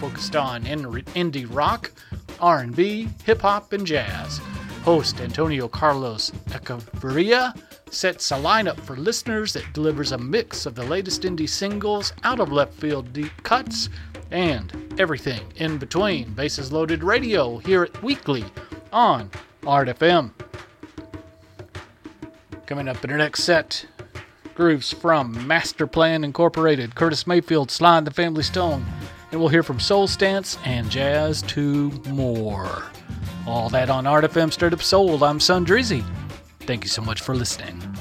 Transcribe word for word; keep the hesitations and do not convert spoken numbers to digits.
focused on indie rock, R and B, hip-hop, and jazz. Host Antonio Carlos Echeverria sets a lineup for listeners that delivers a mix of the latest indie singles, out-of-left-field deep cuts, and everything in between. Bases Loaded Radio here at weekly on Art F M. Coming up in our next set, grooves from Master Plan Incorporated, Curtis Mayfield, Sly and the Family Stone, and we'll hear from Soul Stance and Jazz to more. All that on Art F M Straight Up Soul. I'm Son Drizzy. Thank you so much for listening.